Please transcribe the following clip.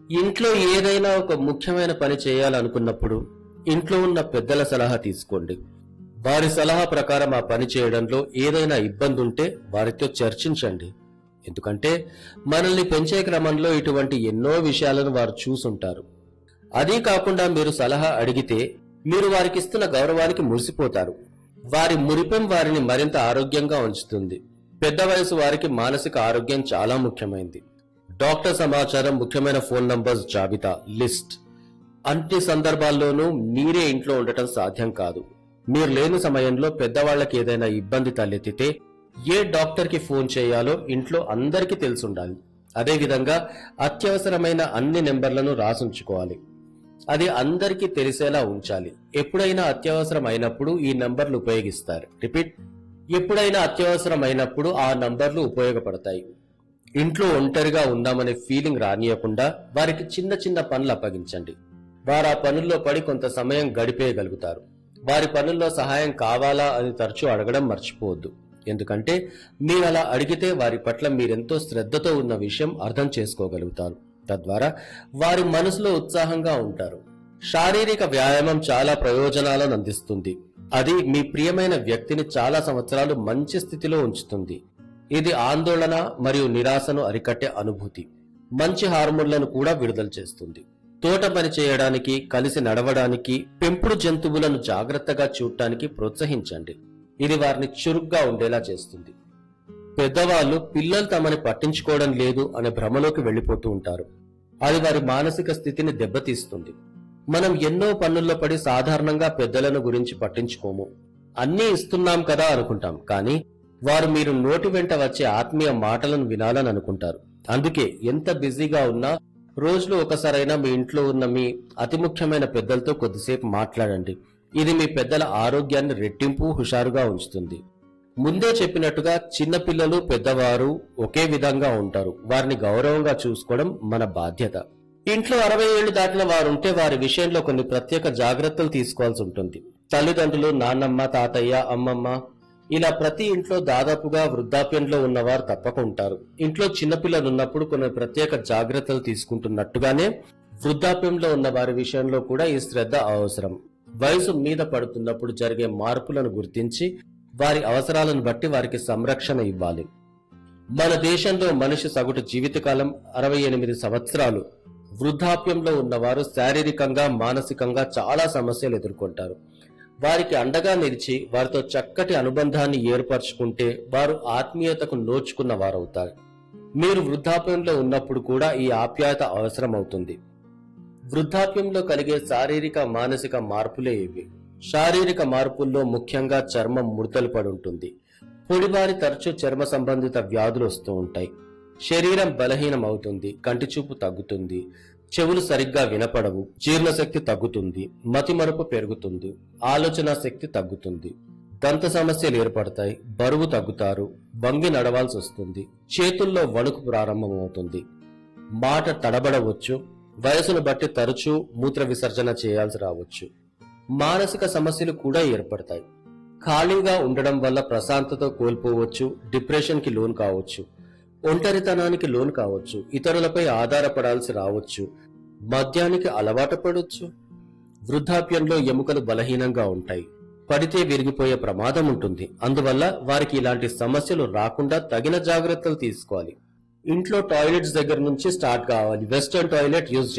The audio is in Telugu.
ఇంట్లో ఏదైనా ఒక ముఖ్యమైన పని చేయాలనుకున్నప్పుడు ఇంట్లో ఉన్న పెద్దల సలహా తీసుకోండి. వారి సలహా ప్రకారం ఆ పని చేయడంలో ఏదైనా ఇబ్బంది ఉంటే వారితో చర్చించండి. ఎందుకంటే మనల్ని పెంచే క్రమంలో ఇటువంటి ఎన్నో విషయాలను వారు చూసుంటారు. అదీ కాకుండా మీరు సలహా అడిగితే మీరు వారికిస్తున్న గౌరవానికి మురిసిపోతారు. వారి మురిపెం వారిని మరింత ఆరోగ్యంగా ఉంచుతుంది. పెద్ద వయసు వారికి మానసిక ఆరోగ్యం చాలా ముఖ్యమైనది. డాక్టర్ సమాచారం, ముఖ్యమైన ఫోన్ నంబర్స్ జాబితా లిస్ట్ అన్ని సందర్భాల్లోనూ మీరే ఇంట్లో ఉండటం సాధ్యం కాదు. మీరు లేని సమయంలో పెద్దవాళ్లకి ఏదైనా ఇబ్బంది తలెత్తితే ఏ డాక్టర్కి ఫోన్ చేయాలో ఇంట్లో అందరికీ తెలుసుండాలి. అదేవిధంగా అత్యవసరమైన అన్ని నెంబర్లను రాసుంచుకోవాలి. అది అందరికీ తెలిసేలా ఉంచాలి. ఎప్పుడైనా అత్యవసరం అయినప్పుడు ఈ నంబర్లు ఉపయోగిస్తారు. రిపీట్, ఎప్పుడైనా అత్యవసరం అయినప్పుడు ఆ నంబర్లు ఉపయోగపడతాయి. ఇంట్లో ఒంటరిగా ఉన్నామనే ఫీలింగ్ రానియకుండా వారికి చిన్న చిన్న పనులు అప్పగించండి. వారు ఆ పనుల్లో పడి కొంత సమయం గడిపేయగలుగుతారు. వారి పనుల్లో సహాయం కావాలా అని తరచూ అడగడం మర్చిపోవద్దు. ఎందుకంటే మీరు అలా అడిగితే వారి పట్ల మీరెంతో శ్రద్ధతో ఉన్న విషయం అర్థం చేసుకోగలుగుతారు. తద్వారా వారి మనసులో ఉత్సాహంగా ఉంటారు. శారీరక వ్యాయామం చాలా ప్రయోజనాలను అందిస్తుంది. అది మీ ప్రియమైన వ్యక్తిని చాలా సంవత్సరాలు మంచి స్థితిలో ఉంచుతుంది. ఇది ఆందోళన మరియు నిరాశను అరికట్టే అనుభూతి. మంచి హార్మోన్లను కూడా విడుదల చేస్తుంది. తోట పని చేయడానికి, కలిసి నడవడానికి, పెంపుడు జంతువులను జాగ్రత్తగా చూడటానికి ప్రోత్సహించండి. ఇది వారిని చురుగ్గా ఉండేలా చేస్తుంది. పెద్దవాళ్ళు పిల్లలు తమని పట్టించుకోవడం లేదు అనే భ్రమలోకి వెళ్లిపోతూ ఉంటారు. అది వారి మానసిక స్థితిని దెబ్బతీస్తుంది. మనం ఎన్నో పనుల్లో పడి సాధారణంగా పెద్దలను గురించి పట్టించుకోము. అన్నీ ఇస్తున్నాం కదా అనుకుంటాం. కానీ వారు మీరు నోటి వెంట వచ్చే ఆత్మీయ మాటలను వినాలని అనుకుంటారు. అందుకే ఎంత బిజీగా ఉన్నా రోజులో ఒకసారైనా మీ ఇంట్లో ఉన్న మీ అతి ముఖ్యమైన పెద్దలతో కొద్దిసేపు మాట్లాడండి. ఇది మీ పెద్దల ఆరోగ్యాన్ని రెట్టింపు, హుషారుగా ఉంచుతుంది. ముందే చెప్పినట్టుగా చిన్నపిల్లలు, పెద్దవారు ఒకే విధంగా ఉంటారు. వారిని గౌరవంగా చూసుకోవడం మన బాధ్యత. ఇంట్లో 60 ఏళ్లు దాటిన వారుంటే వారి విషయంలో కొన్ని ప్రత్యేక జాగ్రత్తలు తీసుకోవాల్సి ఉంటుంది. తల్లిదండ్రులు, నాన్నమ్మ, తాతయ్య, అమ్మమ్మ ఇలా ప్రతి ఇంట్లో దాదాపుగా వృద్ధాప్యంలో ఉన్నవారు తప్పక ఉంటారు. ఇంట్లో చిన్నపిల్లలు ఉన్నప్పుడు కొన్ని ప్రత్యేక జాగ్రత్తలు తీసుకుంటున్నట్టుగానే వృద్ధాప్యంలో ఉన్న వారి విషయంలో కూడా ఈ శ్రద్ధ అవసరం. వయసు మీద పడుతున్నప్పుడు జరిగే మార్పులను గుర్తించి వారి అవసరాలను బట్టి వారికి సంరక్షణ ఇవ్వాలి. మన దేశంలో మనిషి సగటు జీవితకాలం 68 సంవత్సరాలు. వృద్ధాప్యంలో ఉన్నవారు శారీరకంగా, మానసికంగా చాలా సమస్యలు ఎదుర్కొంటారు. వారికి అండగా నిలిచి వారితో చక్కటి అనుబంధాన్ని ఏర్పరచుకుంటే వారు ఆత్మీయతకు నోచుకున్న వారవుతారు. మీరు వృద్ధాప్యంలో ఉన్నప్పుడు కూడా ఈ ఆప్యాయత అవసరం అవుతుంది. వృద్ధాప్యంలో కలిగే శారీరక, మానసిక మార్పులే ఇవి. శారీరక మార్పుల్లో ముఖ్యంగా చర్మం ముడతలు పడి ఉంటుంది. పొడిబారి తరచూ చర్మ సంబంధిత వ్యాధులు వస్తూ ఉంటాయి. శరీరం బలహీనం అవుతుంది. కంటి చూపు తగ్గుతుంది. చెవులు సరిగ్గా వినపడవు. జీర్ణశక్తి తగ్గుతుంది. మతిమరుపు పెరుగుతుంది. ఆలోచన శక్తి తగ్గుతుంది. దంత సమస్యలు ఏర్పడతాయి. బరువు తగ్గుతారు. వంగి నడవాల్సి వస్తుంది. చేతుల్లో వణుకు ప్రారంభమవుతుంది. మాట తడబడవచ్చు. వయసును బట్టి తరచూ మూత్ర విసర్జన చేయాల్సి రావచ్చు. మానసిక సమస్యలు కూడా ఏర్పడతాయి. ఖాళీగా ఉండడం వల్ల ప్రశాంతత కోల్పోవచ్చు. డిప్రెషన్ కి లోన్ కావచ్చు. ఒంటరితనానికి లోన్ కావచ్చు. ఇతరులపై ఆధారపడాల్సి రావచ్చు. మద్యానికి అలవాటు పడవచ్చు. వృద్ధాప్యంలో ఎముకలు బలహీనంగా ఉంటాయి. పడితే విరిగిపోయే ప్రమాదం ఉంటుంది. అందువల్ల వారికి ఇలాంటి సమస్యలు రాకుండా తగిన జాగ్రత్తలు తీసుకోవాలి. ఇంట్లో టాయిలెట్స్ దగ్గర నుంచి స్టార్ట్ కావాలి. Western toilet use